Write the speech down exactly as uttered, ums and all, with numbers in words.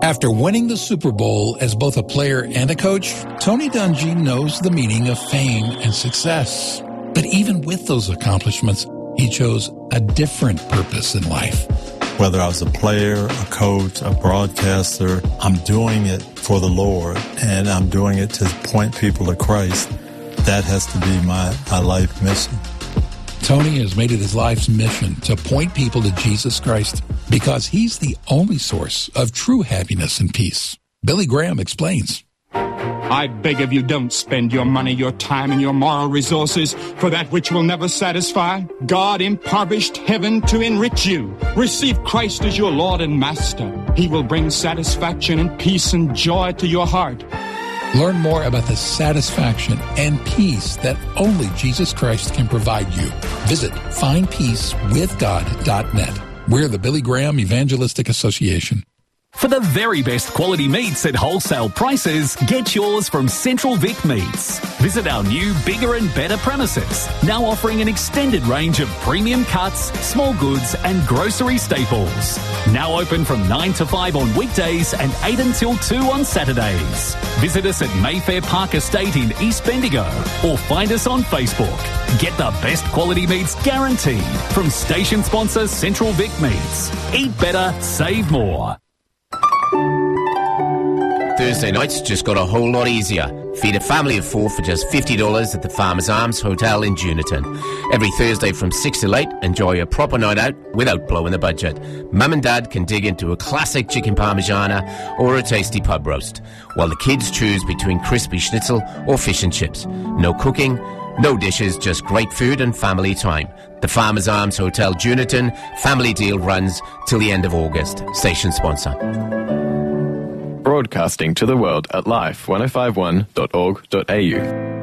After winning the Super Bowl as both a player and a coach, Tony Dungy knows the meaning of fame and success. But even with those accomplishments, he chose a different purpose in life. Whether I was a player, a coach, a broadcaster, I'm doing it for the Lord, and I'm doing it to point people to Christ. That has to be my, my life mission. Tony has made it his life's mission to point people to Jesus Christ because he's the only source of true happiness and peace. Billy Graham explains. I beg of you, don't spend your money, your time, and your moral resources for that which will never satisfy. God impoverished heaven to enrich you. Receive Christ as your Lord and Master. He will bring satisfaction and peace and joy to your heart. Learn more about the satisfaction and peace that only Jesus Christ can provide you. Visit find peace with god dot net. We're the Billy Graham Evangelistic Association. For the very best quality meats at wholesale prices, get yours from Central Vic Meats. Visit our new, bigger and better premises, now offering an extended range of premium cuts, small goods and grocery staples. Now open from nine to five on weekdays and eight until two on Saturdays. Visit us at Mayfair Park Estate in East Bendigo or find us on Facebook. Get the best quality meats guaranteed from station sponsor Central Vic Meats. Eat better, save more. Thursday nights just got a whole lot easier. Feed a family of four for just fifty dollars at the Farmers Arms Hotel in Juniton. Every Thursday from six till eight, enjoy a proper night out without blowing the budget. Mum and Dad can dig into a classic chicken parmigiana or a tasty pub roast, while the kids choose between crispy schnitzel or fish and chips. No cooking, no dishes, just great food and family time. The Farmers Arms Hotel Juniton family deal runs till the end of August. Station sponsor. Broadcasting to the world at life ten fifty-one dot org dot a u.